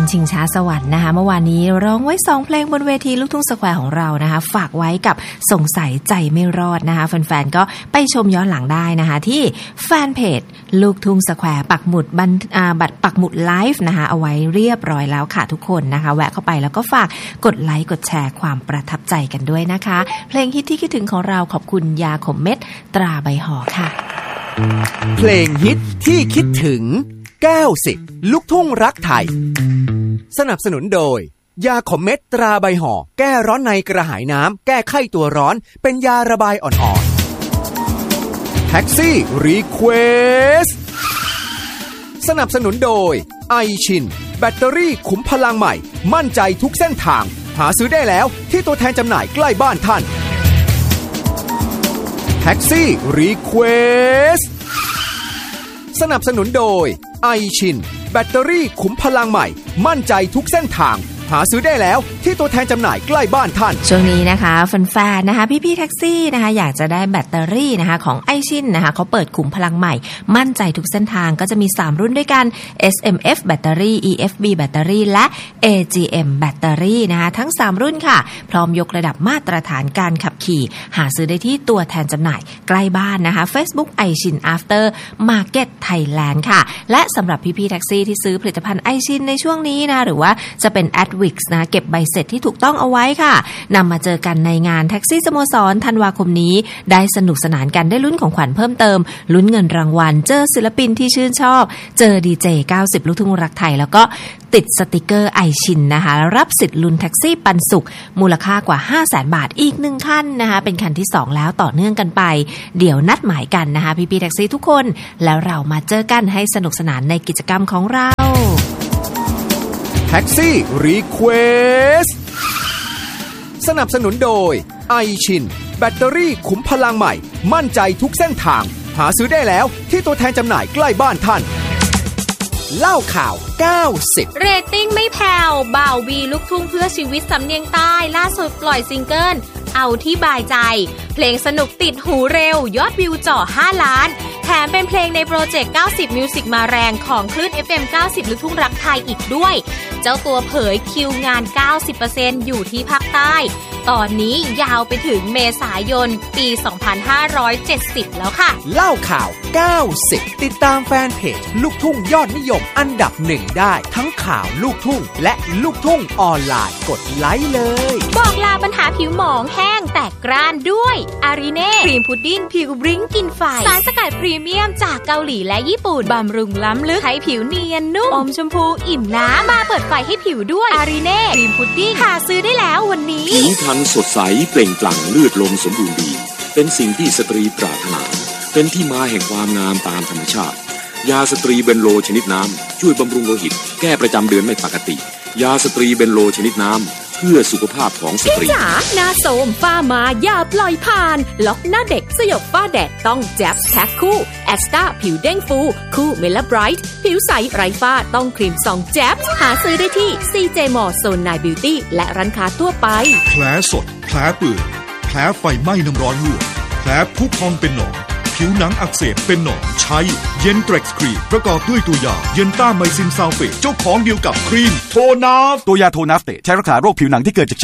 ชิงช้าสวรรค์นะคะเมื่อวานนี้ร้องไว้2เพลงบนเวทีลูกทุ่งสแควร์ของเรานะคะฝากไว้กับสงสัยใจไม่รอดนะคะแฟนๆก็ไปชมย้อนหลังได้นะคะที่แฟนเพจลูกทุ่งสแควร์ปักหมุดปักหมุดไลฟ์นะคะเอาไว้เรียบร้อยแล้วค่ะทุกคนนะคะแวะเข้าไปแล้วก็ฝากกดไลค์กดแชร์ความประทับใจกันด้วยนะคะเพลงฮิตที่คิดถึงของเราขอบคุณยาขมเม็ดตราใบห่อค่ะเพลงฮิตที่คิดถึงแก้วสิบลูกทุ่งรักไทยสนับสนุนโดยยาขมเม็ดตราใบห่อแก้ร้อนในกระหายน้ำแก้ไข้ตัวร้อนเป็นยาระบายอ่อนๆแท็กซี่รีเควสสนับสนุนโดยไอชินแบตเตอรี่ขุมพลังใหม่มั่นใจทุกเส้นทางหาซื้อได้แล้วที่ตัวแทนจำหน่ายใกล้บ้านท่านแท็กซี่รีเควสสนับสนุนโดยไอชินแบตเตอรี่ขุมพลังใหม่มั่นใจทุกเส้นทางหาซื้อได้แล้วที่ตัวแทนจำหน่ายใกล้บ้านท่านช่วงนี้นะคะแฟนๆนะคะพี่ๆแท็กซี่นะคะอยากจะได้แบตเตอรี่นะคะของไอชินนะคะเขาเปิดขุมพลังใหม่มั่นใจทุกเส้นทางก็จะมี3รุ่นด้วยกัน SMF แบตเตอรี่ EFB แบตเตอรี่และ AGM แบตเตอรี่นะคะทั้ง3รุ่นค่ะพร้อมยกระดับมาตรฐานการขับขี่หาซื้อได้ที่ตัวแทนจำหน่ายใกล้บ้านนะคะ Facebook ไอชิน After Market Thailand ค่ะและสำหรับพี่ๆแท็กซี่ที่ซื้อผลิตภัณฑ์ไอชินในช่วงนี้นะหรือว่าจะเป็นนะเก็บใบเสร็จที่ถูกต้องเอาไว้ค่ะนำมาเจอกันในงานแท็กซี่สโมสรธันวาคมนี้ได้สนุกสนานกันได้ลุ้นของขวัญเพิ่มเติมลุ้นเงินรางวัลเจอศิลปินที่ชื่นชอบเจอดีเจ90ลูกทุ่งรักไทยแล้วก็ติดสติกเกอร์ไอชินนะคะรับสิทธิ์ลุ้นแท็กซี่ปันสุขมูลค่ากว่า 500,000 บาทอีก1คันนะคะเป็นคันที่2แล้วต่อเนื่องกันไปเดี๋ยวนัดหมายกันนะคะพี่ๆแท็กซี่ทุกคนแล้วเรามาเจอกันให้สนุกสนานในกิจกรรมของเราแท็กซี่รีเควสสนับสนุนโดยไอชินแบตเตอรี่ขุมพลังใหม่มั่นใจทุกเส้นทางหาซื้อได้แล้วที่ตัวแทนจำหน่ายใกล้บ้านท่านเล่าข่าว90 เรตติ้งไม่แผ่วบ่าววีลูกทุ่งเพื่อชีวิตสำเนียงใต้ล่าสุดปล่อยซิงเกิลเอาที่บายใจเพลงสนุกติดหูเร็วยอดวิวจ่อ5 ล้านแถมเป็นเพลงในโปรเจกต์90 Music มาแรงของคลื่น FM 90 ลูกทุ่งรักไทยอีกด้วยเจ้าตัวเผยคิวงาน 90% อยู่ที่ภาคใต้ตอนนี้ยาวไปถึงเมษายนปี 2570 แล้วค่ะเล่าข่าว90ติดตามแฟนเพจลูกทุ่งยอดนิยมอันดับ1ได้ทั้งข่าวลูกทุ่งและลูกทุ่งออนไลน์กดไลค์เลยบอกลาปัญหาผิวหมองแห้งแตกกร้านด้วยอารีเน่ครีมพุดดิ้งผิวบลิ้งกินไฟสารสกัดพรีเมียมจากเกาหลีและญี่ปุ่นบำรุงล้ำลึกให้ผิวเนียนนุ่มอมชมพูอิ่มน้ำมาเปิดไฟให้ผิวด้วยอารีเน่ครีมพุดดิ้งหาซื้อได้แล้ววันนี้ผิวพรรณสดใสเปล่งปลั่งเลือดลมสมบูรณ์ดีเป็นสิ่งที่สตรีปรารถนาเป็นที่มาแห่งความงามตามธรรมชาติยาสตรีเบนโลชนิดน้ำช่วยบำรุงโลหิตแก้ประจำเดือนไม่ปกติยาสตรีเบนโลชนิดน้ำเพื่อสุขภาพของสตรีพี่จ๋าหน้าโทรมฝ้ามาอย่าปล่อยผ่านล็อกหน้าเด็กสยบฝ้าแดดต้องแจ๊บแท็กคู่แอสตาผิวเด้งฟูคู่เมล่าไบรท์ผิวใสไร้ฝ้าต้องครีม2แจ๊บหาซื้อได้ที่ CJ Mall Zone 9 Beauty และร้านค้าทั่วไปแผลสดแผลเปื่อยแผลไฟไหม้น้ำร้อนลวกแผลพุพองเป็นหนองผิวหนังอักเสบเป็นหนองใช้เย็นเทร็กซ์ครีมประกอบด้วยตัวยาเย็นต้าไมซินซัลเฟตเจ้าของเดียวกับครีมโทนาฟตัวยาโทนาฟเตใช้รักษาโรคผิวหนังที่เกิดจาก